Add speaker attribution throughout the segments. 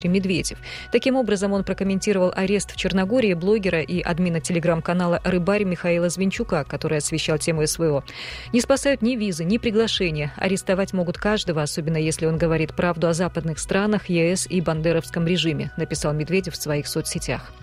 Speaker 1: Медведев. Таким образом, он прокомментировал арест в Черногории блогера и админа телеграм-канала «Рыбарь» Михаила Звинчука, который освещал тему СВО. «Не спасают ни визы, ни приглашения. Арестовать могут каждого, особенно если он говорит правду о западных странах, ЕС и бандеровском режиме», написал Медведев в своих соцсетях.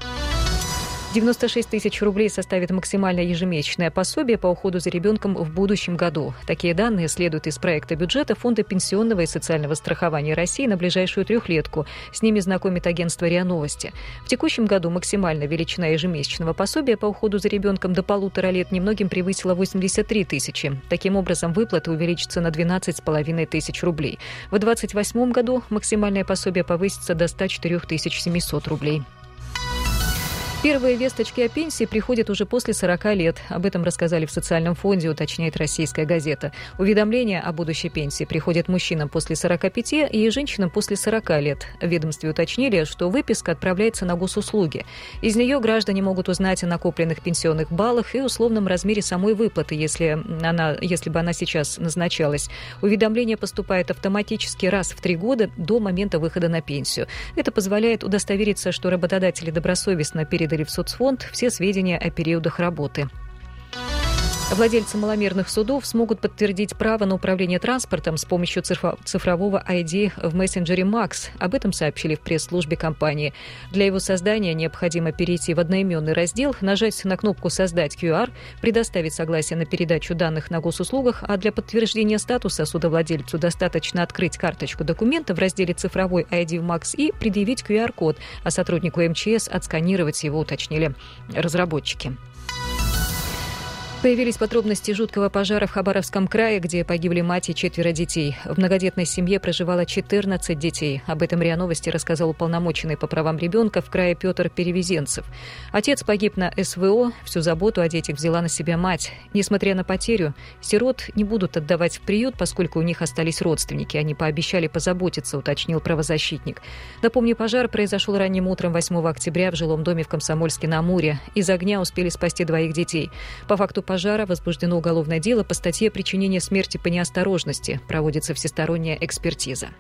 Speaker 1: 96 тысяч рублей составит максимальное ежемесячное пособие по уходу за ребенком в будущем году. Такие данные следуют из проекта бюджета Фонда пенсионного и социального страхования России на ближайшую трехлетку. С ними знакомит агентство РИА Новости. В текущем году максимальная величина ежемесячного пособия по уходу за ребенком до 1,5 лет немногим превысила 83 тысячи. Таким образом, выплаты увеличатся на 12,5 тысяч рублей. В 2028 году максимальное пособие повысится до 104 700 рублей. Первые весточки о пенсии приходят уже после 40 лет. Об этом рассказали в социальном фонде, уточняет «Российская газета». Уведомления о будущей пенсии приходят мужчинам после 45 и женщинам после 40 лет. В ведомстве уточнили, что выписка отправляется на госуслуги. Из нее граждане могут узнать о накопленных пенсионных баллах и условном размере самой выплаты, если бы она сейчас назначалась. Уведомление поступает автоматически раз в 3 года до момента выхода на пенсию. Это позволяет удостовериться, что работодатели добросовестно передали в соцфонд все сведения о периодах работы. Владельцы маломерных судов смогут подтвердить право на управление транспортом с помощью цифрового ID в мессенджере Max. Об этом сообщили в пресс-службе компании. Для его создания необходимо перейти в одноименный раздел, нажать на кнопку «Создать QR», предоставить согласие на передачу данных на госуслугах, а для подтверждения статуса судовладельцу достаточно открыть карточку документа в разделе «Цифровой ID в Max» и предъявить QR-код, а сотруднику МЧС отсканировать его, уточнили разработчики. Появились подробности жуткого пожара в Хабаровском крае, где погибли мать и 4 детей. В многодетной семье проживало 14 детей. Об этом РИА Новости рассказал уполномоченный по правам ребенка в крае Петр Перевезенцев. Отец погиб на СВО, всю заботу о детях взяла на себя мать. Несмотря на потерю, сирот не будут отдавать в приют, поскольку у них остались родственники. Они пообещали позаботиться, уточнил правозащитник. Напомню, пожар произошел ранним утром 8 октября в жилом доме в Комсомольске-на-Амуре. Из огня успели спасти 2 детей. По факту пожара возбуждено уголовное дело по статье «Причинение смерти по неосторожности». Проводится всесторонняя экспертиза.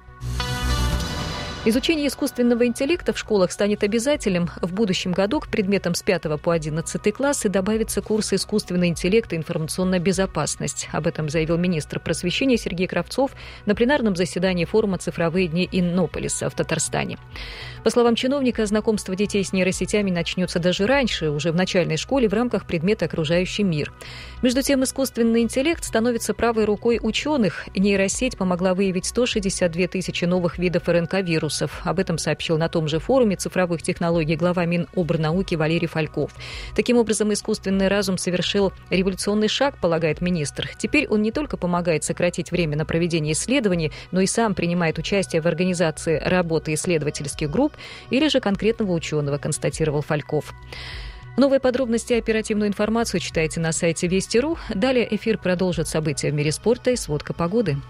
Speaker 1: Изучение искусственного интеллекта в школах станет обязательным. В будущем году к предметам с 5 по 11 классы добавятся курсы «Искусственный интеллект и информационная безопасность». Об этом заявил министр просвещения Сергей Кравцов на пленарном заседании форума «Цифровые дни Иннополиса» в Татарстане. По словам чиновника, знакомство детей с нейросетями начнется даже раньше, уже в начальной школе в рамках предмета «Окружающий мир». Между тем, искусственный интеллект становится правой рукой ученых. Нейросеть помогла выявить 162 тысячи новых видов РНК-вирусов. Об этом сообщил на том же форуме цифровых технологий глава Минобрнауки Валерий Фальков. Таким образом, искусственный разум совершил революционный шаг, полагает министр. Теперь он не только помогает сократить время на проведение исследований, но и сам принимает участие в организации работы исследовательских групп или же конкретного ученого, констатировал Фальков. Новые подробности и оперативную информацию читайте на сайте Вести.ру. Далее эфир продолжит события в мире спорта и сводка погоды.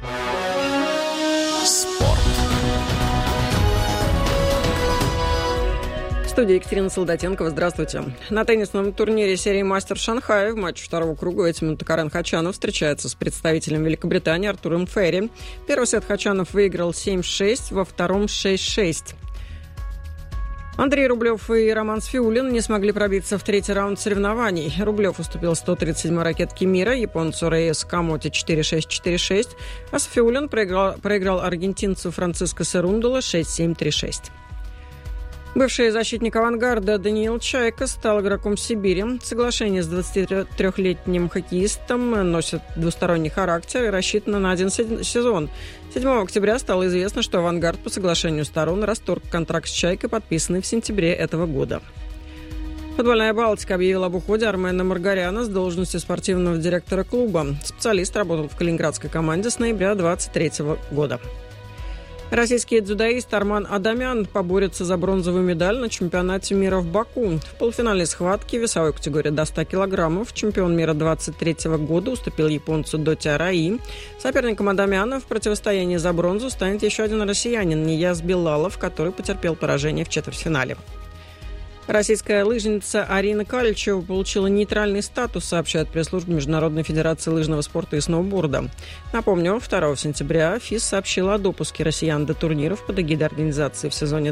Speaker 2: Спорт. В студии Екатерина Солдатенкова. Здравствуйте. На теннисном турнире серии «Мастер Шанхая» в матче второго круга Этимон Карен Хачанов встречается с представителем Великобритании Артуром Ферри. Первый сет Хачанов выиграл 7-6, во втором 6-6. Андрей Рублев и Роман Сфиулин не смогли пробиться в третий раунд соревнований. Рублев уступил 137-й ракетке мира, японцу Рейес Камоте 4-6, 4-6, а Сфиулин проиграл аргентинцу Франциско Серундола 6-7, 3-6. Бывший защитник «Авангарда» Даниил Чайка стал игроком Сибири. Соглашение с 23-летним хоккеистом носит двусторонний характер и рассчитано на 1 сезон. 7 октября стало известно, что «Авангард» по соглашению сторон расторг контракт с «Чайкой», подписанный в сентябре этого года. Футбольная «Балтика» объявила об уходе Армена Маргаряна с должности спортивного директора клуба. Специалист работал в калининградской команде с ноября 2023 года. Российский дзюдоист Арман Адамян поборется за бронзовую медаль на чемпионате мира в Баку. В полуфинальной схватке весовой категории до 100 килограммов чемпион мира 2023 года уступил японцу Доти Араи. Соперником Адамяна в противостоянии за бронзу станет еще один россиянин Нияз Белалов, который потерпел поражение в четвертьфинале. Российская лыжница Арина Каличева получила нейтральный статус, сообщает пресс-служба Международной федерации лыжного спорта и сноуборда. Напомню, 2 сентября ФИС сообщила о допуске россиян до турниров под эгидой организации в сезоне